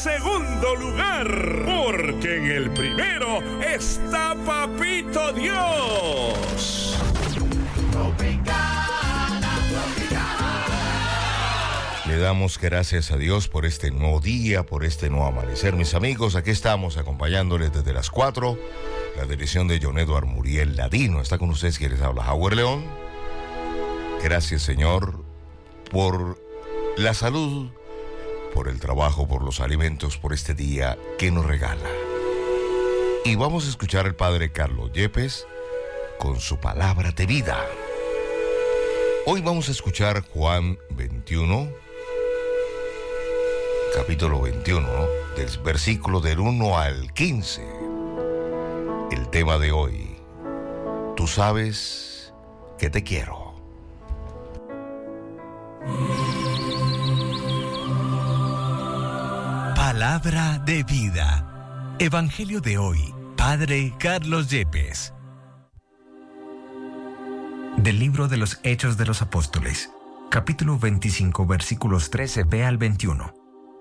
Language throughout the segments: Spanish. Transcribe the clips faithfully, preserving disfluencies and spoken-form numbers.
segundo lugar, porque en el primero está Papito Dios. Le damos gracias a Dios por este nuevo día, por este nuevo amanecer. Mis amigos, aquí estamos acompañándoles desde las cuatro. La dirección de John Edward Muriel Ladino. Está con ustedes quien les habla, Howard León. Gracias, Señor, por la salud, por el trabajo, por los alimentos, por este día que nos regala. Y vamos a escuchar al Padre Carlos Yepes con su palabra de vida. Hoy vamos a escuchar Juan veintiuno, capítulo veintiuno, ¿no? Del versículo del uno al quince. El tema de hoy: tú sabes que te quiero. Palabra de vida. Evangelio de hoy. Padre Carlos Yepes. Del libro de los Hechos de los Apóstoles, capítulo veinticinco, versículos trece b al veintiuno.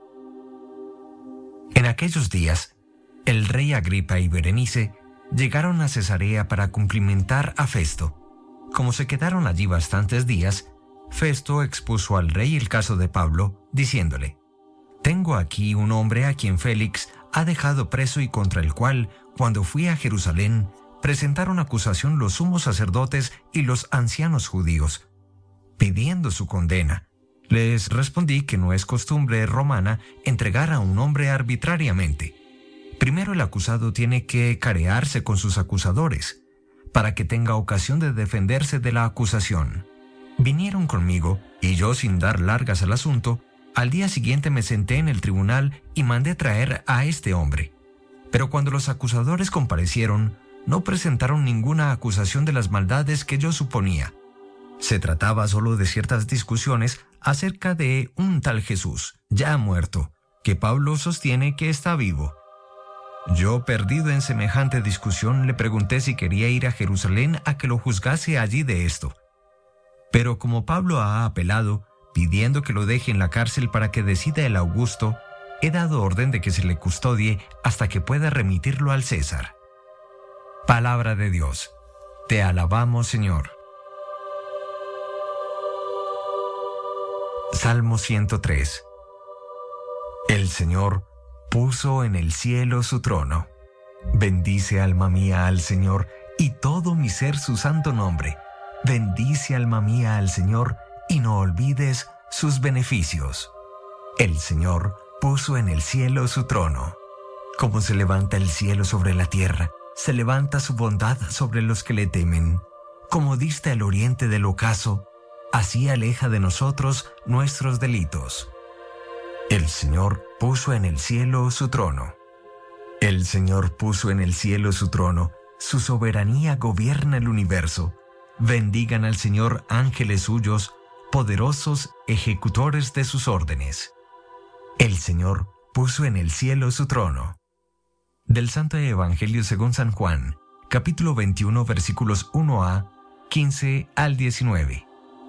En aquellos días, el rey Agripa y Berenice llegaron a Cesarea para cumplimentar a Festo. Como se quedaron allí bastantes días, Festo expuso al rey el caso de Pablo, diciéndole: «Tengo aquí un hombre a quien Félix ha dejado preso y contra el cual, cuando fui a Jerusalén, presentaron acusación los sumos sacerdotes y los ancianos judíos, pidiendo su condena. Les respondí que no es costumbre romana entregar a un hombre arbitrariamente. Primero el acusado tiene que carearse con sus acusadores, para que tenga ocasión de defenderse de la acusación. Vinieron conmigo, y yo, sin dar largas al asunto, al día siguiente me senté en el tribunal y mandé traer a este hombre. Pero cuando los acusadores comparecieron, no presentaron ninguna acusación de las maldades que yo suponía. Se trataba solo de ciertas discusiones acerca de un tal Jesús, ya muerto, que Pablo sostiene que está vivo. Yo, perdido en semejante discusión, le pregunté si quería ir a Jerusalén a que lo juzgase allí de esto. Pero como Pablo ha apelado, pidiendo que lo deje en la cárcel para que decida el Augusto, he dado orden de que se le custodie hasta que pueda remitirlo al César». Palabra de Dios. Te alabamos, Señor. Salmo ciento tres. El Señor puso en el cielo su trono. Bendice, alma mía, al Señor, y todo mi ser su santo nombre. Bendice, alma mía, al Señor, y no olvides sus beneficios. El Señor puso en el cielo su trono. Como se levanta el cielo sobre la tierra, se levanta su bondad sobre los que le temen. Como dista el oriente del ocaso, así aleja de nosotros nuestros delitos. El Señor puso en el cielo su trono. El Señor puso en el cielo su trono. Su soberanía gobierna el universo. Bendigan al Señor ángeles suyos, poderosos ejecutores de sus órdenes. El Señor puso en el cielo su trono. Del Santo Evangelio según San Juan, capítulo veintiuno, versículos uno a quince al diecinueve.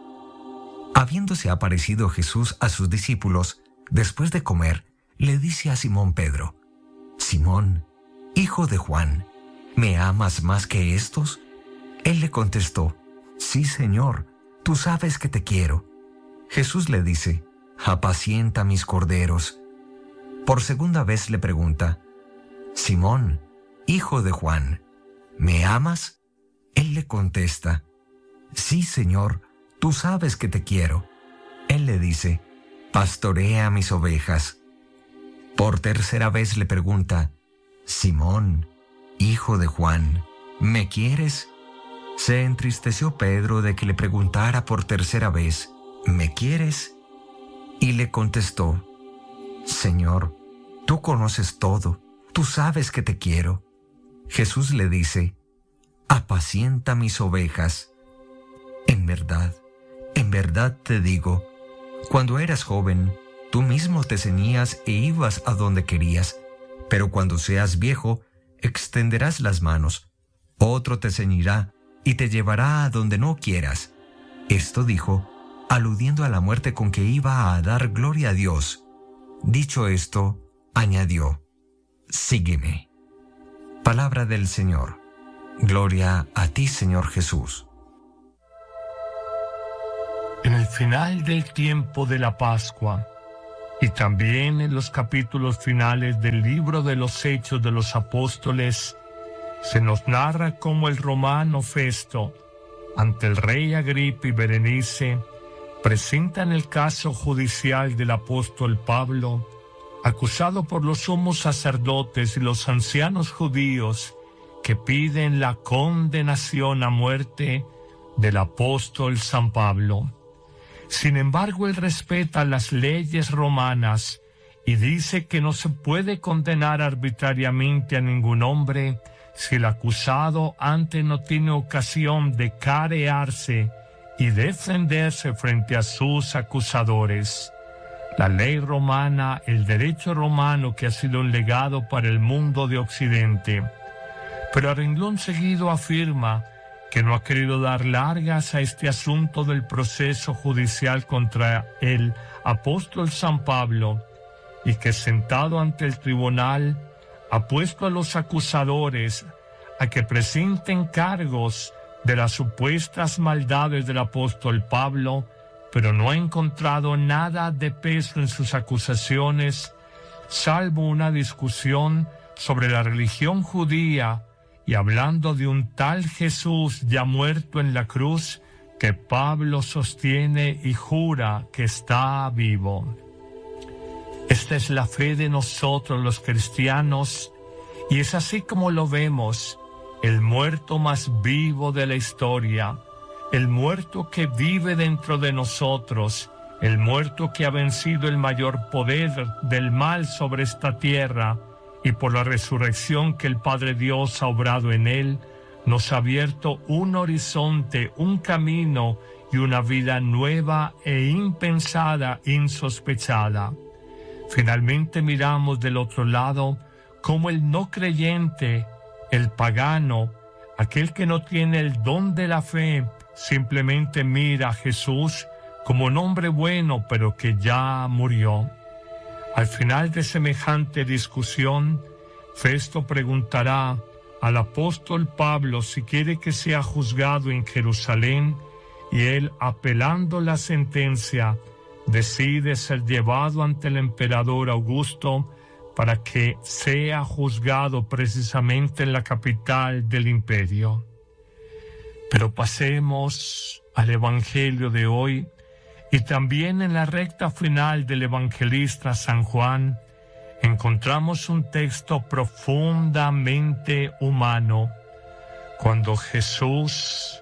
Habiéndose aparecido Jesús a sus discípulos, después de comer, le dice a Simón Pedro: «Simón, hijo de Juan, ¿me amas más que estos?». Él le contestó: «Sí, Señor, tú sabes que te quiero». Jesús le dice: «Apacienta mis corderos». Por segunda vez le pregunta: «Simón, hijo de Juan, ¿me amas?». Él le contesta: «Sí, Señor, tú sabes que te quiero». Él le dice: «Pastorea mis ovejas». Por tercera vez le pregunta: «Simón, hijo de Juan, ¿me quieres?». Se entristeció Pedro de que le preguntara por tercera vez: «¿Me quieres?». Y le contestó: «Señor, tú conoces todo, tú sabes que te quiero». Jesús le dice: «Apacienta mis ovejas». En verdad, en verdad te digo, cuando eras joven, tú mismo te ceñías e ibas a donde querías, pero cuando seas viejo, extenderás las manos, otro te ceñirá y te llevará a donde no quieras. Esto dijo, aludiendo a la muerte con que iba a dar gloria a Dios. Dicho esto, añadió: Sígueme. Palabra del Señor. Gloria a ti, Señor Jesús. En el final del tiempo de la Pascua, y también en los capítulos finales del libro de los Hechos de los Apóstoles, se nos narra cómo el romano Festo, ante el rey Agripa y Berenice, presentan el caso judicial del apóstol Pablo, acusado por los sumos sacerdotes y los ancianos judíos que piden la condenación a muerte del apóstol San Pablo. Sin embargo, él respeta las leyes romanas y dice que no se puede condenar arbitrariamente a ningún hombre si el acusado antes no tiene ocasión de carearse y defenderse frente a sus acusadores. La ley romana, el derecho romano que ha sido un legado para el mundo de Occidente. Pero a renglón seguido afirma que no ha querido dar largas a este asunto del proceso judicial contra el apóstol San Pablo y que sentado ante el tribunal ha puesto a los acusadores a que presenten cargos de las supuestas maldades del apóstol Pablo, pero no ha encontrado nada de peso en sus acusaciones, salvo una discusión sobre la religión judía y hablando de un tal Jesús ya muerto en la cruz que Pablo sostiene y jura que está vivo. Esta es la fe de nosotros los cristianos y es así como lo vemos, el muerto más vivo de la historia, el muerto que vive dentro de nosotros, el muerto que ha vencido el mayor poder del mal sobre esta tierra y por la resurrección que el Padre Dios ha obrado en él, nos ha abierto un horizonte, un camino y una vida nueva e impensada, insospechada. Finalmente miramos del otro lado cómo el no creyente, el pagano, aquel que no tiene el don de la fe, simplemente mira a Jesús como un hombre bueno, pero que ya murió. Al final de semejante discusión, Festo preguntará al apóstol Pablo si quiere que sea juzgado en Jerusalén, y él, apelando la sentencia, decide ser llevado ante el emperador Augusto para que sea juzgado precisamente en la capital del imperio. Pero pasemos al Evangelio de hoy, y también en la recta final del evangelista San Juan encontramos un texto profundamente humano, cuando Jesús,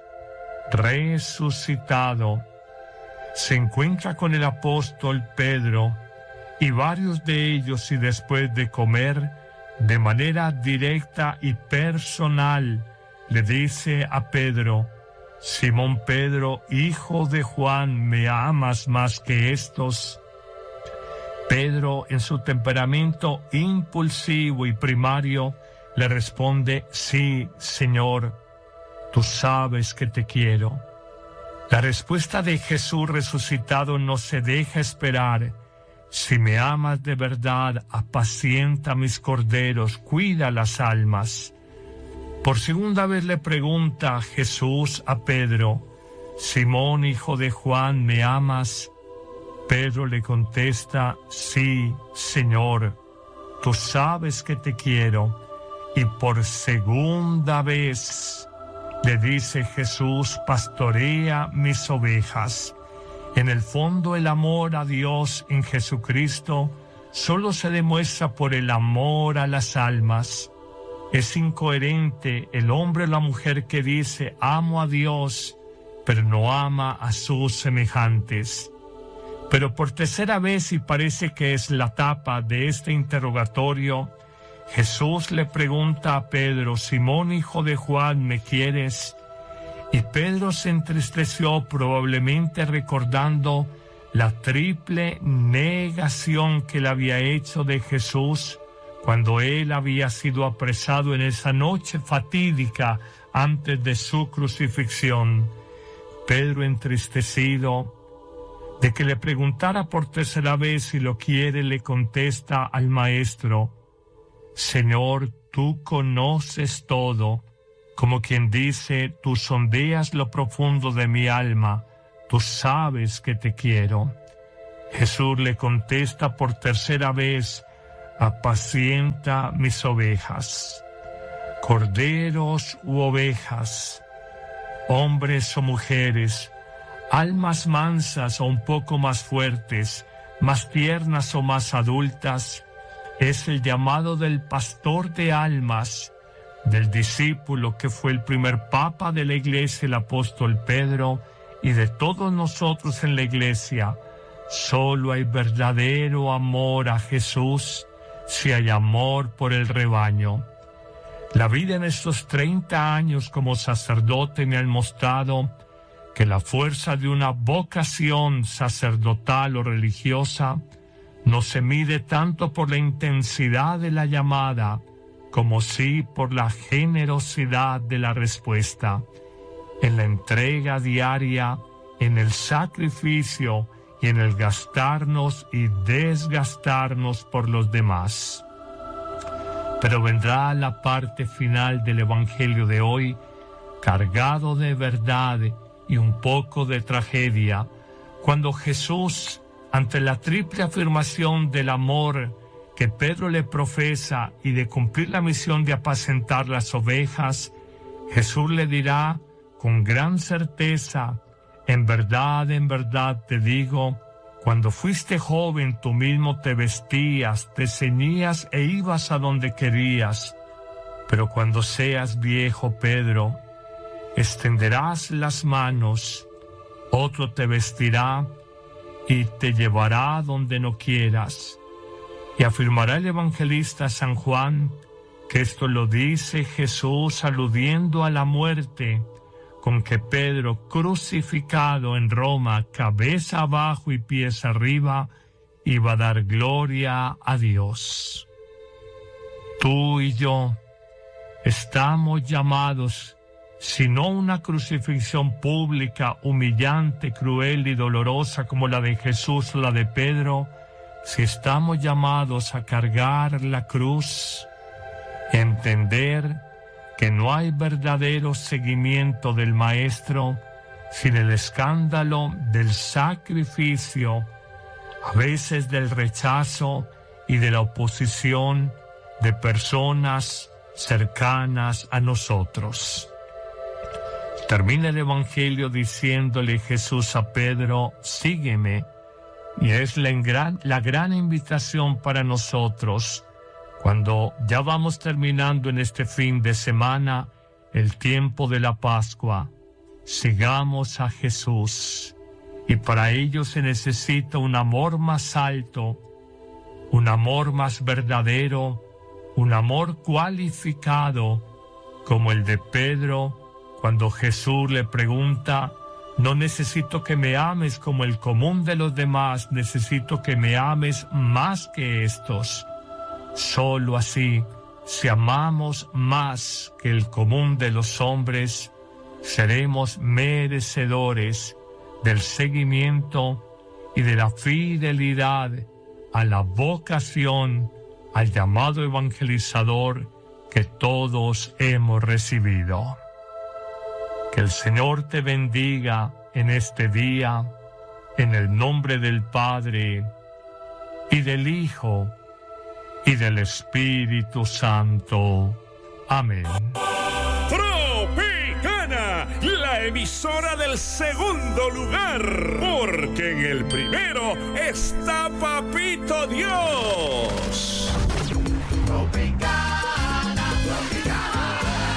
resucitado, se encuentra con el apóstol Pedro y varios de ellos, y después de comer, de manera directa y personal, le dice a Pedro: Simón Pedro, hijo de Juan, ¿me amas más que estos? Pedro, en su temperamento impulsivo y primario, le responde: sí, Señor, tú sabes que te quiero. La respuesta de Jesús resucitado no se deja esperar. Si me amas de verdad, apacienta mis corderos, cuida las almas. Por segunda vez le pregunta Jesús a Pedro: Simón, hijo de Juan, ¿me amas? Pedro le contesta: sí, Señor, tú sabes que te quiero. Y por segunda vez le dice Jesús: pastorea mis ovejas. En el fondo, el amor a Dios en Jesucristo solo se demuestra por el amor a las almas. Es incoherente el hombre o la mujer que dice amo a Dios, pero no ama a sus semejantes. Pero por tercera vez, y parece que es la tapa de este interrogatorio, Jesús le pregunta a Pedro: Simón, hijo de Juan, ¿me quieres? Y Pedro se entristeció, probablemente recordando la triple negación que le había hecho de Jesús cuando él había sido apresado en esa noche fatídica antes de su crucifixión. Pedro, entristecido, de que le preguntara por tercera vez si lo quiere, le contesta al maestro: Señor, tú conoces todo, como quien dice, tú sondeas lo profundo de mi alma, tú sabes que te quiero. Jesús le contesta por tercera vez: apacienta mis ovejas. Corderos u ovejas, hombres o mujeres, almas mansas o un poco más fuertes, más tiernas o más adultas, es el llamado del pastor de almas, del discípulo que fue el primer papa de la Iglesia, el apóstol Pedro, y de todos nosotros en la Iglesia. Solo hay verdadero amor a Jesús si hay amor por el rebaño. La vida en estos treinta años como sacerdote me ha mostrado que la fuerza de una vocación sacerdotal o religiosa no se mide tanto por la intensidad de la llamada, como sí por la generosidad de la respuesta, en la entrega diaria, en el sacrificio y en el gastarnos y desgastarnos por los demás. Pero vendrá la parte final del Evangelio de hoy, cargado de verdad y un poco de tragedia, cuando Jesús, ante la triple afirmación del amor que Pedro le profesa y de cumplir la misión de apacentar las ovejas, Jesús le dirá con gran certeza: en verdad, en verdad te digo, cuando fuiste joven tú mismo te vestías, te ceñías e ibas a donde querías. Pero cuando seas viejo, Pedro, extenderás las manos, otro te vestirá y te llevará donde no quieras. Y afirmará el evangelista San Juan que esto lo dice Jesús aludiendo a la muerte con que Pedro, crucificado en Roma, cabeza abajo y pies arriba, iba a dar gloria a Dios. Tú y yo estamos llamados, si no una crucifixión pública, humillante, cruel y dolorosa como la de Jesús o la de Pedro, si estamos llamados a cargar la cruz, entender que no hay verdadero seguimiento del Maestro sin el escándalo del sacrificio, a veces del rechazo y de la oposición de personas cercanas a nosotros. Termina el Evangelio diciéndole Jesús a Pedro: sígueme, y es la gran, la gran invitación para nosotros. Cuando ya vamos terminando en este fin de semana el tiempo de la Pascua, sigamos a Jesús. Y para ello se necesita un amor más alto, un amor más verdadero, un amor cualificado, como el de Pedro, cuando Jesús le pregunta: no necesito que me ames como el común de los demás, necesito que me ames más que estos. Solo así, si amamos más que el común de los hombres, seremos merecedores del seguimiento y de la fidelidad a la vocación, al llamado evangelizador que todos hemos recibido. Que el Señor te bendiga en este día, en el nombre del Padre, y del Hijo, y del Espíritu Santo. Amén. Tropicana, la emisora del segundo lugar, porque en el primero está Papito Dios. Tropicana, Tropicana.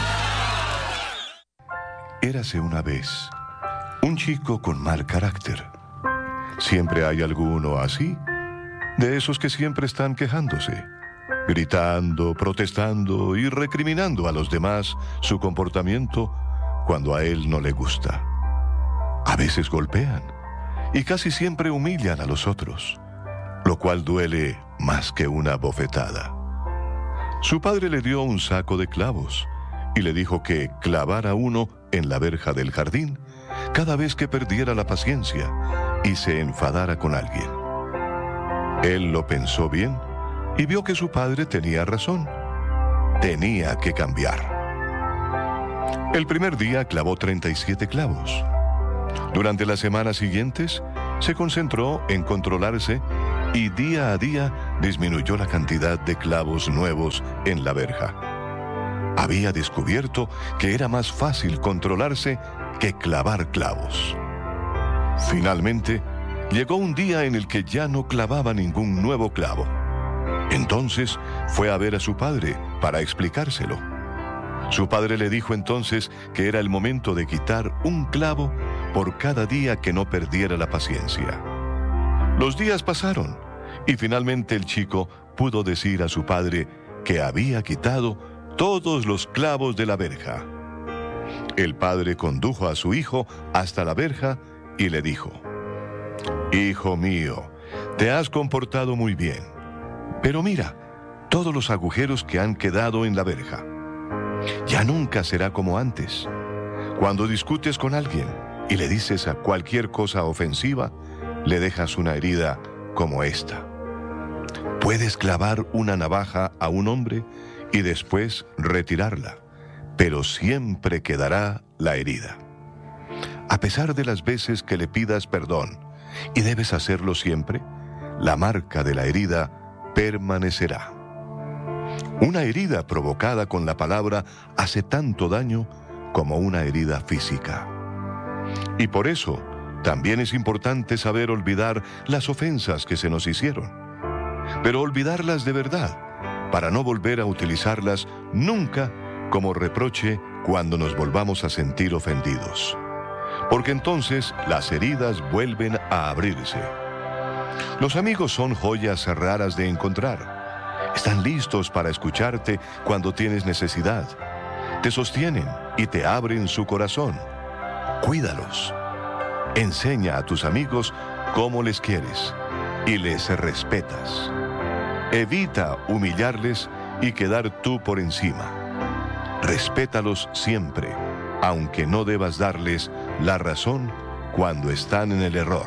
Érase una vez un chico con mal carácter. Siempre hay alguno así, de esos que siempre están quejándose, gritando, protestando y recriminando a los demás su comportamiento cuando a él no le gusta. A veces golpean y casi siempre humillan a los otros, lo cual duele más que una bofetada. Su padre le dio un saco de clavos y le dijo que clavara uno en la verja del jardín cada vez que perdiera la paciencia y se enfadara con alguien. Él lo pensó bien y vio que su padre tenía razón. Tenía que cambiar. El primer día clavó treinta y siete clavos. Durante las semanas siguientes, se concentró en controlarse y día a día disminuyó la cantidad de clavos nuevos en la verja. Había descubierto que era más fácil controlarse que clavar clavos. Finalmente, llegó un día en el que ya no clavaba ningún nuevo clavo. Entonces fue a ver a su padre para explicárselo. Su padre le dijo entonces que era el momento de quitar un clavo por cada día que no perdiera la paciencia. Los días pasaron y finalmente el chico pudo decir a su padre que había quitado todos los clavos de la verja. El padre condujo a su hijo hasta la verja y le dijo: «Hijo mío, te has comportado muy bien, pero mira todos los agujeros que han quedado en la verja. Ya nunca será como antes. Cuando discutes con alguien y le dices a cualquier cosa ofensiva, le dejas una herida como esta. Puedes clavar una navaja a un hombre y después retirarla, pero siempre quedará la herida. A pesar de las veces que le pidas perdón, y debes hacerlo siempre, la marca de la herida permanecerá. Una herida provocada con la palabra hace tanto daño como una herida física. Y por eso, también es importante saber olvidar las ofensas que se nos hicieron, pero olvidarlas de verdad, para no volver a utilizarlas nunca como reproche cuando nos volvamos a sentir ofendidos. Porque entonces las heridas vuelven a abrirse. Los amigos son joyas raras de encontrar. Están listos para escucharte cuando tienes necesidad. Te sostienen y te abren su corazón. Cuídalos. Enseña a tus amigos cómo les quieres y les respetas. Evita humillarles y quedar tú por encima. Respétalos siempre, aunque no debas darles la razón cuando están en el error.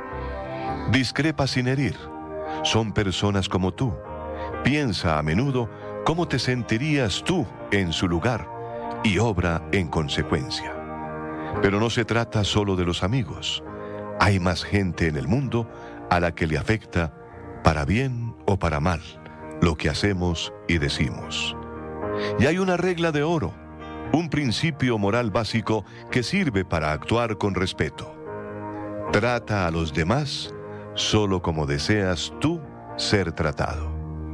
Discrepa sin herir. Son personas como tú. Piensa a menudo cómo te sentirías tú en su lugar y obra en consecuencia. Pero no se trata solo de los amigos. Hay más gente en el mundo a la que le afecta, para bien o para mal, lo que hacemos y decimos. Y hay una regla de oro, un principio moral básico que sirve para actuar con respeto. Trata a los demás solo como deseas tú ser tratado.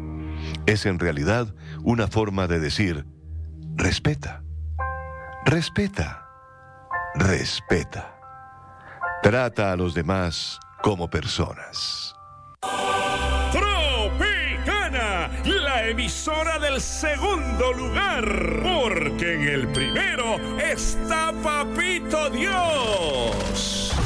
Es en realidad una forma de decir: respeta, respeta, respeta. Trata a los demás como personas. Tropicana, la emisora del segundo lugar, porque en el primero está Papito Dios.